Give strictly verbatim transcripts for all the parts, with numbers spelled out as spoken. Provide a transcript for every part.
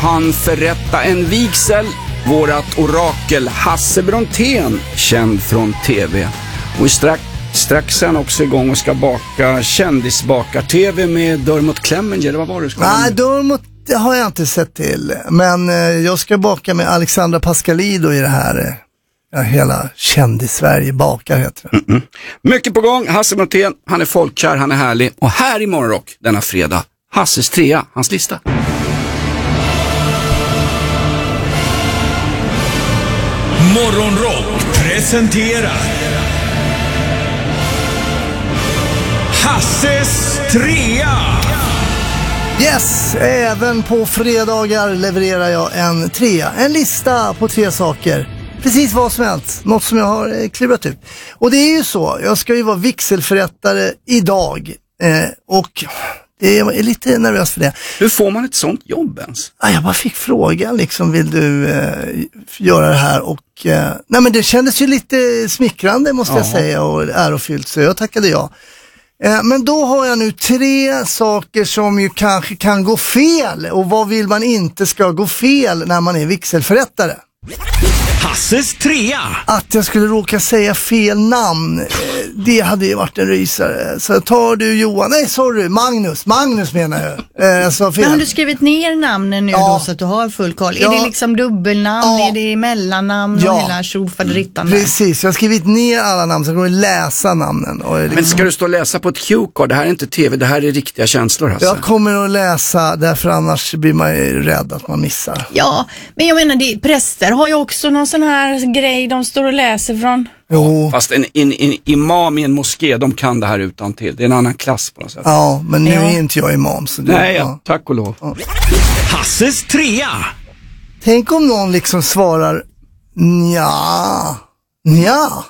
Han förrätta en vigsel. Vårat orakel Hasse Brontén, känd från tv. Och strax, strax är han också igång och ska baka kändisbakar-tv med Dermot Clemenger, eller vad var det? Ska Nej, Dermot har jag inte sett till. Men eh, jag ska baka med Alexandra Pascalido i det här. Eh, ja, hela kändis-Sverige bakar heter det. Mm-mm. Mycket på gång, Hasse Brontén, han är folkkär, han är härlig. Och här i Morgonrock denna fredag, Hasses trea, hans lista. Morgonrock presenterar Hasses trea. Yes, även på fredagar levererar jag en trea. En lista på tre saker. Precis vad som helst. Något som jag har eh, klurat ut. Och det är ju så, jag ska ju vara vigselförrättare idag. Eh, och det är, jag är lite nervös för det. Hur får man ett sånt jobb ens? Ah, jag bara fick frågan liksom, vill du eh, göra det här? Och eh, nej, men det kändes ju lite smickrande måste jag Aha. säga, och ärofyllt, så jag tackade ja. Eh, men då har jag nu tre saker som ju kanske kan gå fel. Och vad vill man inte ska gå fel när man är vigselförrättare? Hasses trea. Att jag skulle råka säga fel namn, eh, det hade ju varit en rysare. Så tar du Johan, nej sorry, Magnus, Magnus menar jag. Eh, jag sa fel. Men har du skrivit ner namnen nu Ja. då så att du har full koll? Ja. Är det liksom dubbelnamn? Ja. Är det mellannamn Ja. och hela tjofadderittan där? Precis, jag har skrivit ner alla namn så jag går att läsa namnen. Och liksom, Men ska du stå och läsa på ett cue-card? Det här är inte tv, det här är riktiga känslor, Hasse. jag kommer att läsa, därför annars blir man ju rädd att man missar. Ja, men jag menar, det, präster har ju också någon sån här grej de står och läser från. Jo, Fast en, en, en imam i en moské, de kan det här utan till. Det är en annan klass på något sätt. ja, men nu Ja. är inte jag imam. Så det, Nej, ja. ja, tack och lov. Ja. Hasses trea. Tänk om någon liksom svarar nja, nja.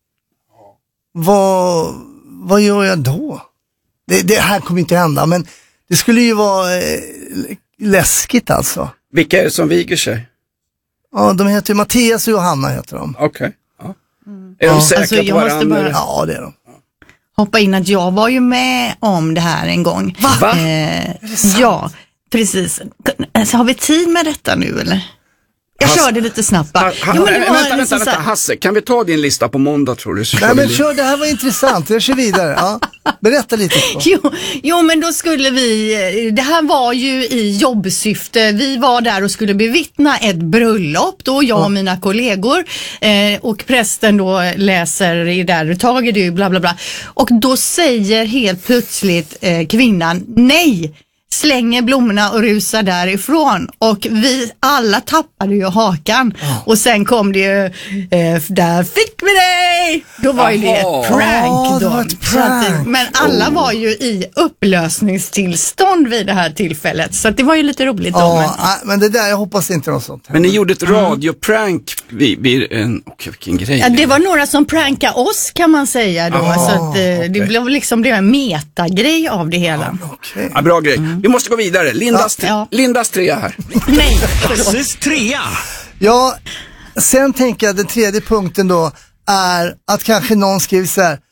Vad, vad gör jag då? Det, det här kommer inte hända, men det skulle ju vara eh, läskigt alltså. Vilka är det som viger sig? Ja, de heter ju Mattias och Johanna heter de. Okej. Okay. Ja. Är de säkra Alltså, på jag måste varandra? bara- Ja, det är de. Hoppa in att jag var ju med om det här en gång. Va? Va? Eh, ja, precis. Alltså, har vi tid med detta nu eller? Jag Hasse- körde lite snabbt bara. Ha, ha, Jo, men det var vänta, vänta, liksom vänta, så här- Hasse, kan vi ta din lista på måndag tror du? Så Nej kör men vi- kör, det här var intressant, jag kör vidare. Ja. Berätta lite. På. Jo, jo, men då skulle vi, det här var ju i jobbsyfte, vi var där och skulle bevittna ett bröllop, då jag och mina kollegor, eh, och prästen då läser i där, tager du bla bla bla, och då säger helt plötsligt eh, kvinnan nej, slänger blommorna och rusar därifrån, och vi alla tappade ju hakan. Och sen kom det ju eh, där fick vi dig, då var ju det Jaha. ett prank Ja, det då. var ett Så att, prank. men alla var ju i upplösningstillstånd vid det här tillfället, så att det var ju lite roligt då. Men... Ja, nej, men det där, jag hoppas inte något sånt. Men ni gjorde ett radioprank vid, vid en... Åh, vilken grej. Ja, det var några som prankade oss kan man säga då, Aha, så att eh, det okej. blev liksom det en metagrej av det hela. Okej. Ja, bra grej. Vi måste gå vidare. Lindas, Ja, ja. Lindas trea här. Nej, förlåt. Hasses trea. Ja, sen tänker jag den tredje punkten då är att kanske någon skriver så här: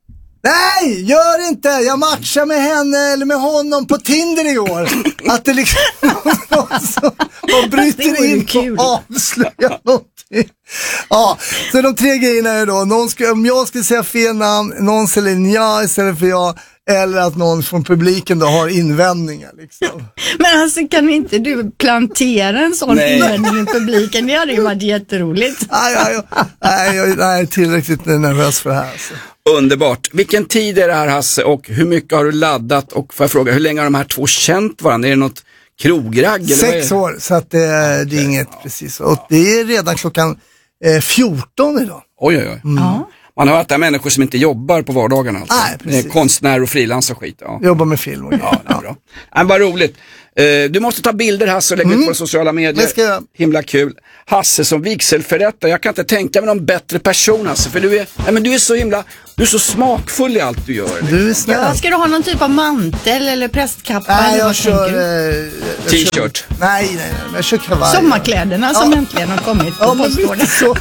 nej, gör inte, jag matchar med henne eller med honom på Tinder igår. Att det liksom någon som man Det bryter vore in kul. och avslöjar någonting. Ja, så de tre grejerna är då, någon ska, om jag skulle säga fel namn, någon säger nja istället för jag, eller att någon från publiken då har invändningar liksom. Men alltså, kan inte du plantera en sån Nej. invändning i publiken? Det hade ju varit jätteroligt. Nej, nej, nej, nej, jag är tillräckligt nervös för det här alltså. Underbart. Vilken tid är det här, Hasse, och hur mycket har du laddat? Och får jag fråga, hur länge har de här två känt varandra? Är det något krogragg? Eller vad är Sex det? år, så att det, det är inget precis. Och det är redan klockan eh, fjorton idag. Oj, oj, oj. Ja. Man har hört att människor som inte jobbar på vardagarna. Alltså. Nej, precis. Det är konstnär och frilans och skit. Ja, Jobbar med film och ja det är bra. Ja, vad roligt. Eh, du måste ta bilder, Hasse, och lägga ut på sociala medier. Det ska jag. Himla kul. Hasse som vigselförrättare. Jag kan inte tänka mig någon bättre person, Hasse. För du är, nej, men du är så himla, du är så smakfull i allt du gör. Du är snäll. Ja, ska du ha någon typ av mantel eller prästkappa? Nej, eller jag vad kör... tänker du? Eh, jag kör- T-shirt. Nej, nej, nej, jag kör kavaj. Sommarkläderna som Ja. äntligen har kommit på Ja, men postlådan. lite så.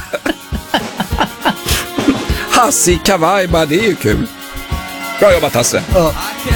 Hasse i kavaj, bara, det är ju kul. Bra jobbat, Hasse. Ja. I can